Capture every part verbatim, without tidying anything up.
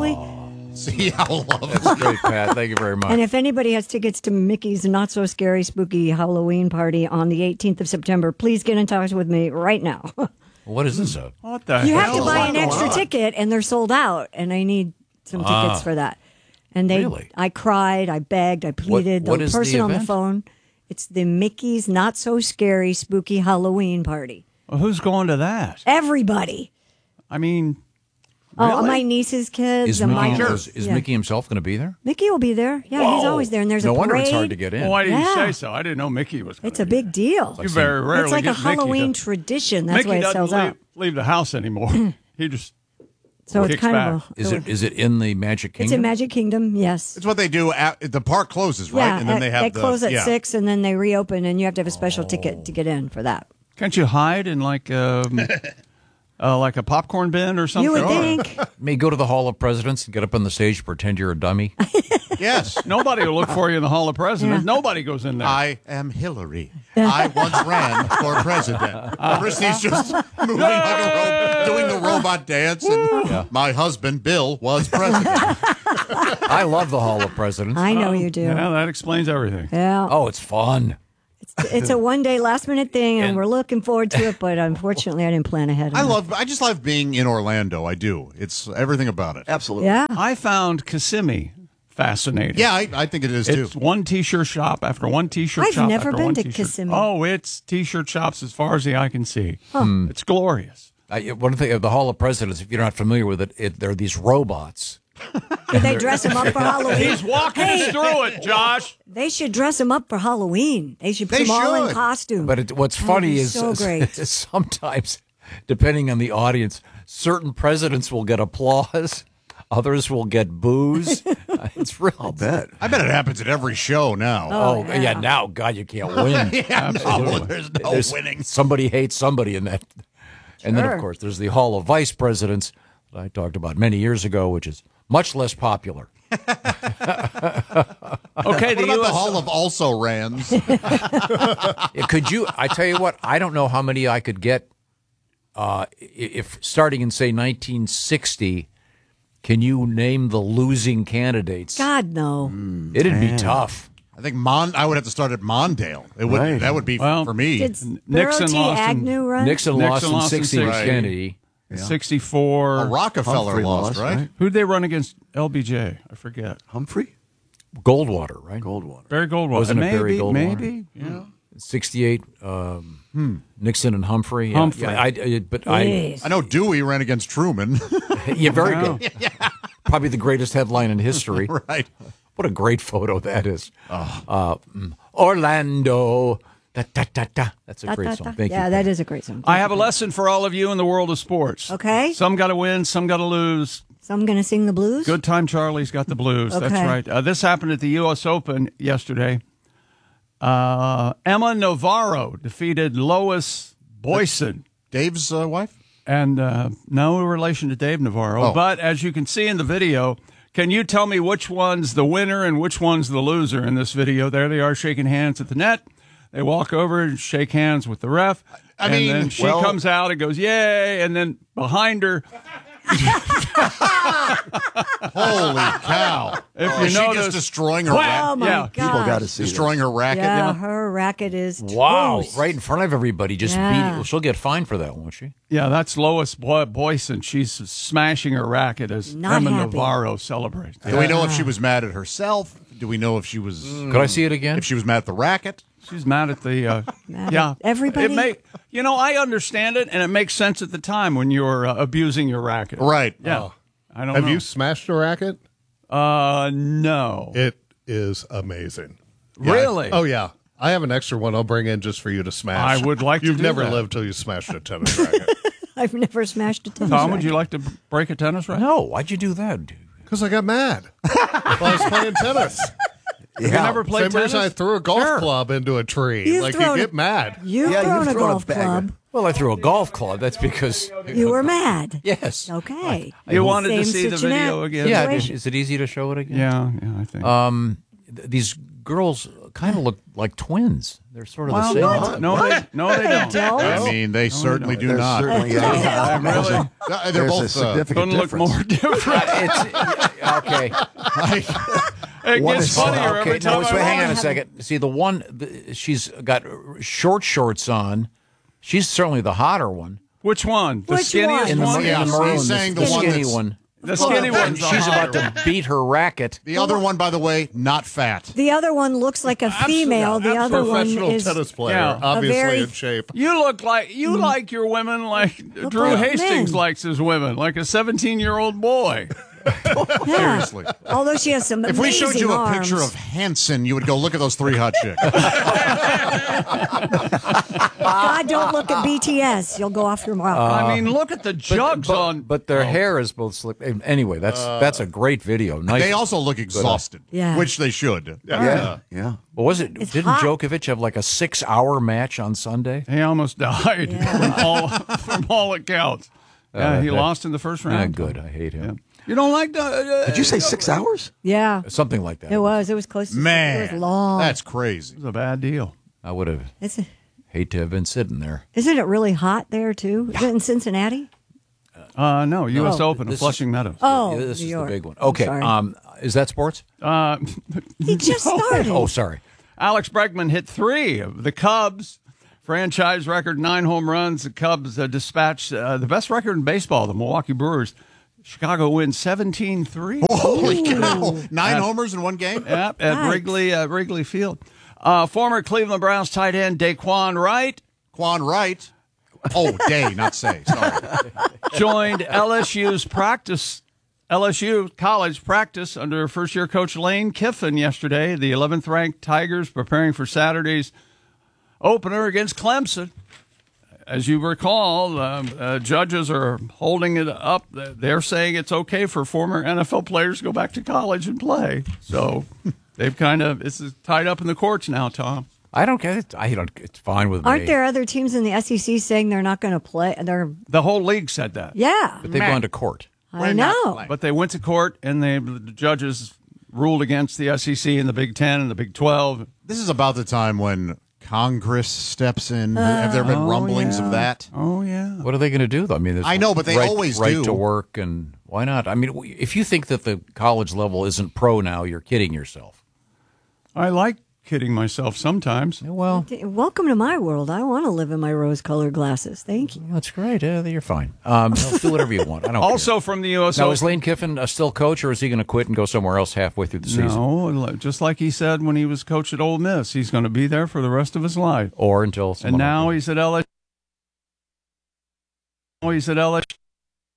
Really? See how love That's great, Pat. Thank you very much. And if anybody has tickets to Mickey's Not So Scary Spooky Halloween Party on the eighteenth of September, please get in touch with me right now. What is this? A- What the You have hell? to buy an extra ticket, and they're sold out, and I need some tickets Ah. for that. And they, Really? I cried, I begged, I pleaded. what the is the person on the event? phone, it's the Mickey's Not So Scary Spooky Halloween Party. Well, who's going to that? Everybody. I mean, Oh, really? my niece's kids. Is and Mickey, my, is, is yeah. Mickey himself going to be there? Mickey will be there. Yeah, he's Whoa. always there. And there's no a parade. wonder it's hard to get in. Well, why didn't Yeah. you say so? I didn't know Mickey was. Gonna It's a be big deal. there. You very rarely It's like a get Mickey Halloween to- tradition. That's Mickey why it doesn't sells leave, out. leave the house anymore. he just So it's kicks kind back. of a. Is it is it in the Magic Kingdom? It's in Magic Kingdom, yes. It's what they do. At, the park closes, right? Yeah, and then at- they have they the, close at yeah. six, and then they reopen, and you have to have a special ticket to get in for that. Can't you hide in like um, uh, like a popcorn bin or something? You would Or- think. May go to the Hall of Presidents and get up on the stage, pretend you're a dummy. Yes. Nobody will look for you in the Hall of Presidents. Yeah. Nobody goes in there. I am Hillary. I once ran for president. Christy's just moving like a robot, doing the robot dance, and my husband, Bill, was president. I love the Hall of Presidents. I know you do. yeah, that explains everything. Yeah. Oh, it's fun. It's a one day, last minute thing, and, And- we're looking forward to it, but unfortunately, I didn't plan ahead. I enough. love. I just love being in Orlando. I do. It's everything about it. Absolutely. Yeah. I found Kissimmee fascinating. Yeah, I, I think it is too. It's one T-shirt shop after one T-shirt I've shop. never after been one to t-shirt. Kissimmee. Oh, it's T-shirt shops as far as the eye can see. It's glorious. I, one thing of the Hall of Presidents, if you're not familiar with it, it there are these robots. Did they dress him up for Halloween? He's walking us through it, Josh. They should dress him up for Halloween. They should put They him all in should. costume. But it, what's That'd funny be is, so great. is sometimes, depending on the audience, certain presidents will get applause, others will get boos. It's real. I'll bet. I bet it happens at every show now. Oh, Oh, yeah. yeah. Now, God, you can't win. yeah, Absolutely. no, there's no There's- winning. Somebody hates somebody in that. And then, Sure. of course, there's the Hall of Vice Presidents that I talked about many years ago, which is much less popular. Okay, What the about U the S Hall of Also Rans? Yeah, could you? I tell you what, I don't know how many I could get. Uh, if starting in say nineteen sixty, can you name the losing candidates? God, no. It'd be tough. I think Mon. I would have to start at Mondale. It would. Right. That would be Well, for me. Did Nixon Nixon lost in- Agnew run? Nixon, Nixon lost in lost in sixty with sixty. Kennedy. sixty-four. A Rockefeller Humphrey lost, lost, right? right? Who'd they run against? L B J. I forget. Humphrey? Goldwater, right? Goldwater. Barry Goldwater. Wasn't it maybe, Barry Goldwater? Maybe. Yeah. sixty-eight, um, Nixon and Humphrey. Yeah, Humphrey. Yeah, I, I- but I, Jeez. I know Dewey ran against Truman. yeah, very Wow. good. Probably the greatest headline in history. Right. What a great photo that is. Uh, mm, Orlando. Da, da, da, da. That's a Da, great da, song. da. Thank yeah, you. that is a great song. I have a lesson for all of you in the world of sports. Okay. Some got to win, some got to lose. So I'm going to sing the blues? Good time Charlie's got the blues. That's Okay. right. Uh, this happened at the U S Open yesterday. Uh, Emma Navarro defeated Lois Boyson. Dave's uh, wife? And uh, no relation to Dave Navarro. Oh. But as you can see in the video, can you tell me which one's the winner and which one's the loser in this video? There they are shaking hands at the net. They walk over and shake hands with the ref. I and mean, then she well- comes out and goes, yay. And then behind her, Holy cow. If Is you she notice- just destroying her Wham! racket? Oh, my Yeah, God. People got to see Destroying this. her racket? Yeah, Yeah. her racket is Wow. toast. Right in front of everybody. Just Yeah. beating. Well, she'll get fined for that, won't she? yeah, that's Lois Boy- Boyson. She's smashing her racket as Not Emma happy. Navarro celebrates. Do we know if she was mad at herself? Do we know if she was Could I see it again? if she was mad at the racket? She's mad at the uh, Mad yeah at everybody? It may, you know, I understand it, and it makes sense at the time when you're uh, abusing your racket. Right. Yeah, I don't Have know. you smashed a racket? Uh, no. It is amazing. Really? Oh, yeah. I have an extra one I'll bring in just for you to smash. I would like to You've do never that. lived till you smashed a tennis racket. I've never smashed a tennis Tom, would racket. you like to break a tennis racket? No. Why'd you do that, dude? Because I got mad while I was playing tennis. You never played Same tennis? reason I threw a golf Sure. club into a tree. You've like, you thrown get a- mad. You've Yeah, thrown you've a thrown a golf bagger. club. Well, I threw a golf club. That's because You were mad. yes. Okay. You wanted to Same see the situation. video again? Yeah. Situation. Is it easy to show it again? Yeah, yeah, I think. Um, th- these girls kind of look like twins. They're sort of Well, the no, same. no, they, no, they don't. Don't? I mean, they certainly do There's not. certainly yeah, I'm really Uh, They're there's a both. Uh, significant couldn't look difference. more different. It's okay. It One gets is- funnier Okay, every time. no, I wait, hang watch on a it. second. See, the one the, she's got short shorts on. She's certainly the hotter one. Which one? The Which skinniest one? In the, one? in Yeah, the he's maroon, saying the, the the one skinny that's- one. The skinny one's the She's about hotter to beat her racket. the other one, by the way, not fat. The other one looks like a female. The other one Professional is tennis player, Yeah. obviously very- in shape. You look like you like your women like Drew like Hastings men. likes his women, like a seventeen-year-old boy. yeah. Seriously. Although she has some If we showed you a amazing picture arms. of Hanson, you would go, look at those three hot chicks. God, don't look at B T S. You'll go off your mark. I mean, look at the jugs but, on. but their hair is both slick. Anyway, that's that's a great video. Nice. They also look exhausted, Yeah. which they should. Yeah, yeah. What was it? It's Didn't hot. Djokovic have like a six-hour match on Sunday? He almost died from, all, from all accounts. Yeah, he that- lost in the first Ah, round. good. I hate him. You don't like the? Uh, Did you say six hours? yeah, Something like that. it was. It was close. To, it Man, was long. that's crazy. It's a bad deal. I would have It's, hate to have been sitting there. isn't it really hot there too? Is it in Cincinnati? Uh, no, U S Oh. Open, This of is- Flushing Meadows. Oh, Yeah, this New is York. the big one. I'm Okay. sorry. Um, is that sports? Uh, He just started. Oh, sorry. Alex Bregman hit three of the Cubs. Franchise record, nine home runs. The Cubs uh, dispatched uh, the best record in baseball, the Milwaukee Brewers. Chicago wins seventeen three. Holy cow. Nine homers in one game? Yep, at Nice. Wrigley uh, Wrigley Field. Uh, former Cleveland Browns tight end Daquan Wright Quan Wright. Oh, Day, not say. Sorry. joined L S U's practice, L S U college practice under first-year coach Lane Kiffin yesterday. The eleventh-ranked Tigers preparing for Saturday's opener against Clemson. As you recall, um, uh, judges are holding it up. They're saying it's okay for former N F L players to go back to college and play. So they've kind of it's tied up in the courts now, Tom. I don't get it. I don't. It's fine with Aren't me. there other teams in the S E C saying they're not going to play? They're The whole league said that. yeah. But they've gone to court. I know. But they went to court, and they, the judges ruled against the S E C and the Big Ten and the Big twelve. This is about the time when Congress steps in. Have there been rumblings of that? Oh, yeah. What are they going to do, though? I mean, there's I know, but they right, always right do. to work, and why not? I mean, if you think that the college level isn't pro now, you're kidding yourself. I like kidding myself sometimes. Well, Welcome to my world. I want to live in my rose-colored glasses. Thank you. that's great. Yeah, you're fine. Um, do whatever you want. I don't Also care. from the U S Now, Open. is Lane Kiffin uh, still coach, or is he going to quit and go somewhere else halfway through the season? No, just like he said when he was coach at Ole Miss, he's going to be there for the rest of his life. Or until And someone now else- he's at L S U. He's at L S U.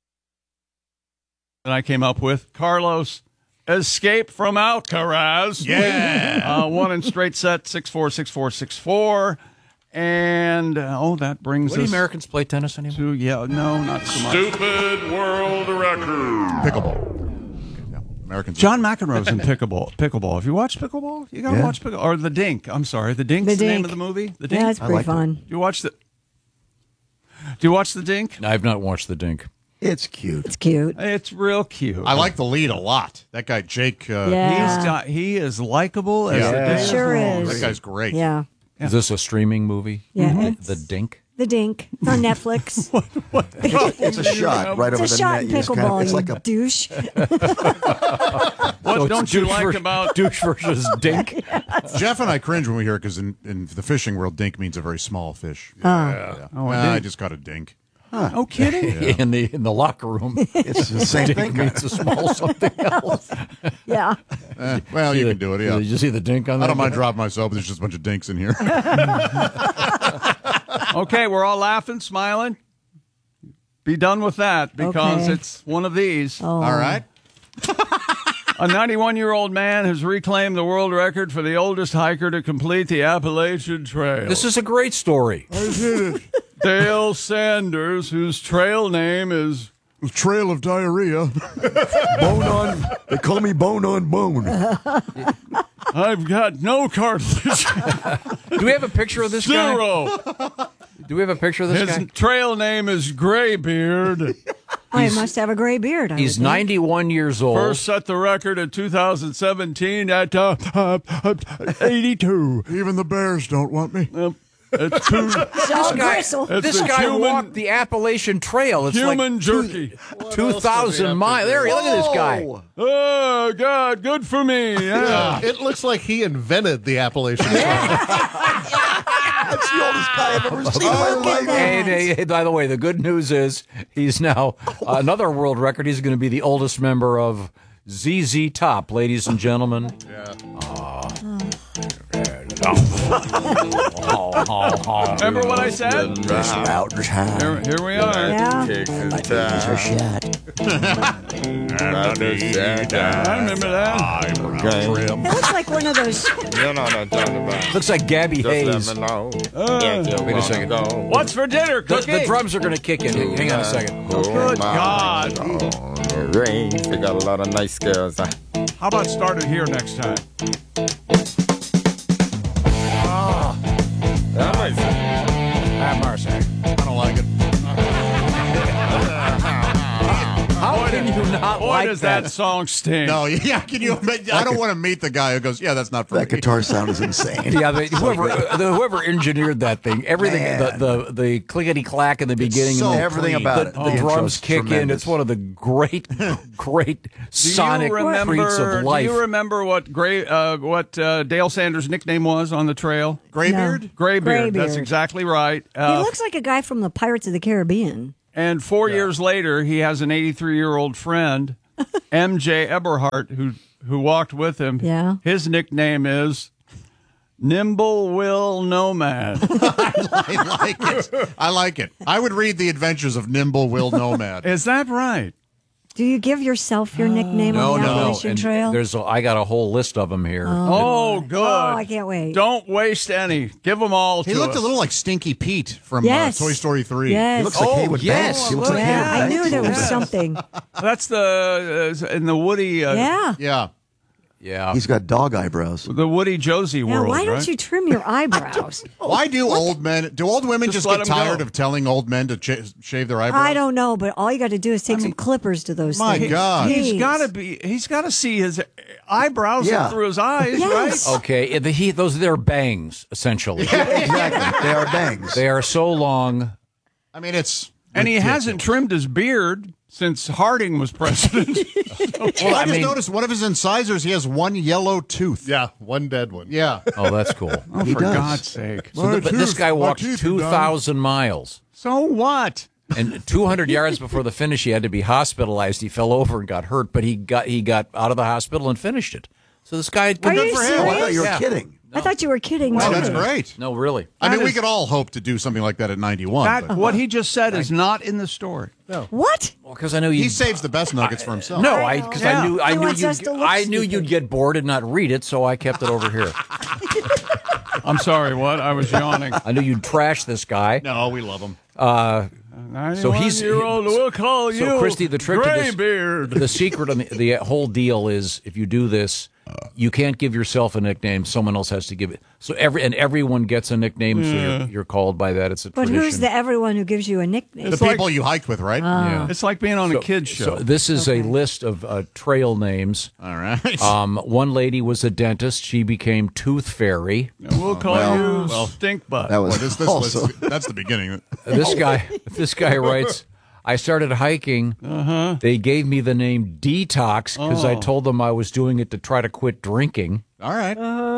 And I came up with Carlos Escape from Alcaraz. Yeah. Uh, one in straight set, six four, six four, six four. And, uh, oh, that brings What do us Americans play tennis anymore? to, yeah, no, not so much. Stupid world record. Pickleball. Okay, yeah. Americans. John McEnroe's in pickleball. Pickleball. Have you watched pickleball? You got to Yeah. watch pickleball. Or The Dink. I'm sorry. The Dink's The the, name Dink. of the movie? The Dink? Yeah, it's I pretty liked it. fun. Do you watch the Do you watch The Dink? I've not watched the Dink. It's cute. It's cute. It's real cute. I like the lead a lot. That guy, Jake. Uh, Yeah. He's got, he is likable as Yeah. the day is Sure long. is. That guy's great. Yeah. Is this a streaming movie? Yeah, The, it's- the Dink? The Dink. It's on Netflix. It's a shot right over It's a the shot net. in You just kind of- pickleball, it's you like a douche. What So it's don't you douche like ver- about douche versus Dink? Jeff and I cringe when we hear it because in, in the fishing world, dink means a very small fish. Oh. Yeah. Oh, Ah, a I dink. just got a dink. No kidding? in the in the locker room? It's the same Dink thing. means a small something else. Yeah. Eh, well, you can do it. Yeah. Did you see the Dink on that? I don't mind dropping myself, but there's just a bunch of dinks in here. Okay, we're all laughing, smiling. Be done with that because Okay. it's one of these. Oh. All right. A ninety-one-year-old man has reclaimed the world record for the oldest hiker to complete the Appalachian Trail. This is a great story. Dale Sanders, whose trail name is Trail of diarrhea. Bone on. They call me bone on bone. I've got no cartilage. Do we have a picture of this guy? Zero. Do we have a picture of this His guy? trail name is Graybeard. Oh, he must have a gray beard. I He's would think. ninety-one years old. First set the record in two thousand seventeen at uh, uh, uh, eighty-two. Even the Bears don't want me. Uh, it's two, So bristle. it's This the guy human, walked the Appalachian Trail. It's human like jerky. two thousand miles. There, look at this guy. Oh, God, good for me. Yeah. It looks like he invented the Appalachian Trail. That's the oldest guy I've ever seen in my Look at life. that. And, hey, hey, by the way, the good news is he's now uh, another world record. He's going to be the oldest member of Z Z Top, ladies and gentlemen. Yeah. Remember what I said? Here, here we are. Yeah. I remember that. It looks like one of those. You know what I'm talking about. Looks like Gabby Hayes. Just let me know. Uh, Yeah, you wait a second. wanna go. What's for dinner, The, Cookie? the drums are going to kick in. Hang hang on a second. Oh, Good my God. God. Range. They got a lot of nice girls. How about start it here next time? That might be- Ah, Marcy. I don't like it. How can you not Boy, like does that? that song stink. No, yeah, can you imagine? I don't want to meet the guy who goes, yeah, that's not for That me. guitar sound is insane. Yeah, the, whoever uh, the, whoever engineered that thing, everything, the, the the clickety clack in the beginning, so and the, Everything clean. about the, it. the The drums intro's kick in. tremendous. It's one of the great, great Do sonic you remember, treats of life. Do you remember what Gray, uh, what uh, Dale Sanders' nickname was on the trail? Graybeard? Graybeard. That's Graybeard. exactly right. He Uh, looks like a guy from the Pirates of the Caribbean. and four years later, he has an eighty-three-year-old friend, M J Eberhart, who who walked with him. Yeah. His nickname is Nimble Will Nomad. I like it. I like it. I would read The Adventures of Nimble Will Nomad. Is that right? Do you give yourself your nickname no, on the no, no. Appalachian And Trail? there's a, I got a whole list of them here. Oh, good. Oh, I can't wait. Don't waste any. Give them all He to looked us. a little like Stinky Pete from Yes. uh, Toy Story three. Yes. He looks like Oh, Haywood yes. Banks. He looks like yeah, Haywood I knew Banks. there was something. That's the uh, in the Woody. Uh, Yeah. Yeah. Yeah. He's got dog eyebrows. The Woody Josie Now, world. why don't right? you trim your eyebrows? Why do old men, do old women Just just, let get 'em go. tired of telling old men to ch- shave their eyebrows? I don't know, but all you got to do is take some clippers to those My things. God. He's Jeez. got to be. He's got to see his eyebrows Yeah. through his eyes, Yes. right? Okay, the, he, those are their bangs, essentially. Exactly. They are bangs. They are so long. I mean, it's. And he ridiculous. hasn't trimmed his beard since Harding was president. Well, I, I just mean- noticed one of his incisors, he has one yellow tooth. Yeah, one dead one. Yeah. Oh, that's cool. oh, He for does. God's sake! So the- but this guy walked two thousand miles. So what? And two hundred yards before the finish, he had to be hospitalized. He fell over and got hurt, but he got he got out of the hospital and finished it. So this guy, Are good you for him. serious? Oh, I thought you were Yeah. kidding. I thought you were kidding. Oh, too. that's great. No, really. I mean, That we is- could all hope to do something like that at ninety-one. That but what he just said is not in the story. What? Well, because I know you. he saves the best nuggets for himself. no, I because Yeah. I knew I He knew wants us you'd, to look I knew stupid. you'd get bored and not read it, so I kept it over here. I'm sorry. What? I was yawning. I knew you'd trash this guy. No, we love him. So he's- year old. We'll call you. So, Christy, the trick to this, Graybeard. the secret of the, the whole deal is if you do this, you can't give yourself a nickname. Someone else has to give it. So every and everyone gets a nickname. So you're, you're called by that. It's a But tradition. who's the everyone who gives you a nickname? The people you hiked with, right? Yeah. It's like being on a kids show. So this is a list of uh, trail names. all right. Um, one lady was a dentist. She became Tooth Fairy. we'll call well, you Stink Butt. That was Boy, this, this also. list, that's the beginning. This guy, this guy writes. I started hiking. Uh-huh. They gave me the name Detox because I Oh. told them I was doing it to try to quit drinking. All right.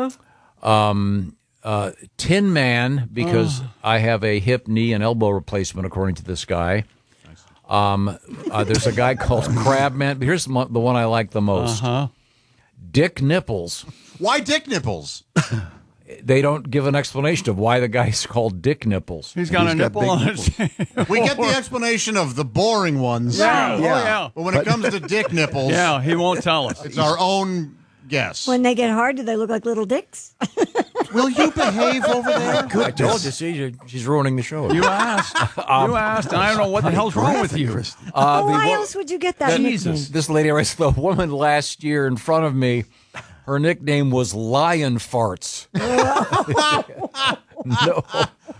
Uh, Tin Man because I have a hip, knee, and elbow replacement, according to this guy. Um, uh, there's a guy called Crabman. But here's the mo- the one I like the most. Uh-huh. Dick Nipples. Why Dick Nipples? They don't give an explanation of why the guy's called Dick Nipples. He's got He's a got nipple big on his. We get the explanation of the boring ones. Yeah. Yeah. Oh, yeah. But when it comes to Dick Nipples, Yeah, he won't tell us. it's our own guess. When they get hard, do they look like little dicks? Will you behave over there? I told you, see, she's ruining the show. You asked. you asked, and I don't know what the hell's wrong with you. Uh, oh, the why wo- else would you get that Jesus. nickname? This lady writes, the woman last year in front of me, her nickname was Lion Farts. no.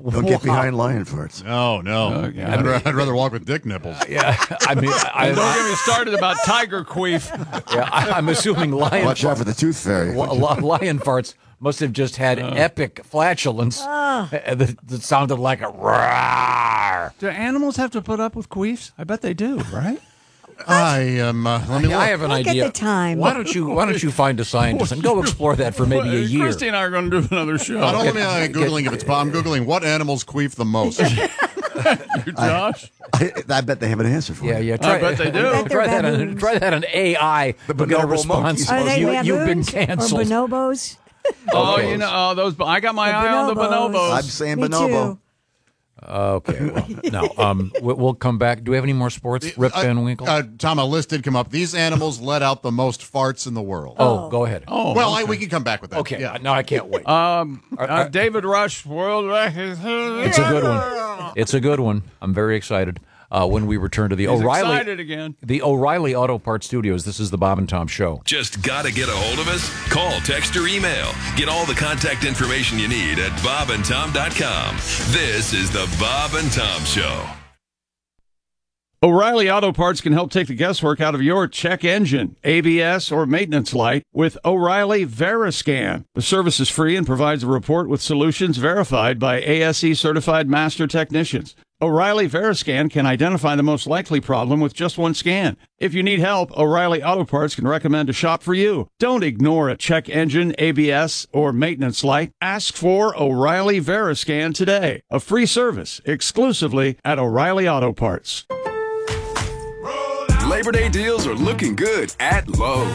Don't get behind lion farts. No, no. Okay. I'd, ra- I'd rather walk with dick nipples. Yeah, I mean, I, Don't I, get me started about tiger queef. yeah, I, I'm assuming lion Watch out for the tooth fairy. li- li- lion farts must have just had epic flatulence uh, that, that sounded like a roar. Do animals have to put up with queefs? I bet they do, right? I am. Uh, let me look. I have an Look at idea. the time. Why don't you Why don't you find a scientist and go explore that for maybe a year? Christy and I are going to do another show. I don't let me uh, googling if it's. I'm googling what animals queef the most. Josh? I, I bet they have an answer for Yeah, you. yeah. Try, I bet they do. I bet Try they're that on baboons. Try that on A I. The We'll get a bonobo response. monkeys. Are they You, baboons you've been or canceled. bonobos? Oh, you know, oh, those. I got my The eye on the bonobos. bonobos. I'm saying Me bonobo. too. Okay, well, no. Um, we- we'll come back. Do we have any more sports? Rip Van Winkle. Uh, Tom, a list did come up. These animals let out the most farts in the world. oh, go ahead. Oh, well, I, we can come back with that. okay. Yeah. No, I can't wait. Um, uh, David Rush, world record. It's a good one. It's a good one. I'm very excited. Uh, when we return to the He's O'Reilly, excited again. the O'Reilly Auto Parts Studios. This is the Bob and Tom Show. Just gotta get a hold of us? Call, text, or email. Get all the contact information you need at bob and tom dot com. This is the Bob and Tom Show. O'Reilly Auto Parts can help take the guesswork out of your check engine, A B S, or maintenance light with O'Reilly Veriscan. The service is free and provides a report with solutions verified by A S E certified master technicians. O'Reilly Veriscan can identify the most likely problem with just one scan. If you need help, O'Reilly Auto Parts can recommend a shop for you. Don't ignore a check engine, A B S, or maintenance light. Ask for O'Reilly Veriscan today. A free service exclusively at O'Reilly Auto Parts. Labor Day deals are looking good at Lowe's.